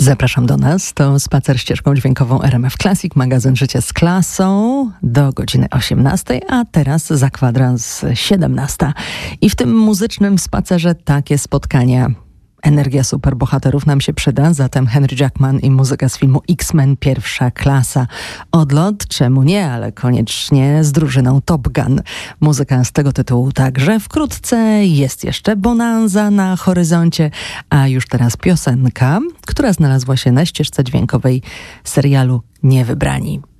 Zapraszam do nas. To spacer ścieżką dźwiękową RMF Classic, magazyn Życie z klasą do godziny 18, a teraz za kwadrans 17. I w tym muzycznym spacerze takie spotkania. Energia superbohaterów nam się przyda, zatem Henry Jackman i muzyka z filmu X-Men Pierwsza Klasa. Odlot, czemu nie, ale koniecznie z drużyną Top Gun. Muzyka z tego tytułu także. Wkrótce jest jeszcze Bonanza na horyzoncie, a już teraz piosenka, która znalazła się na ścieżce dźwiękowej serialu Niewybrani.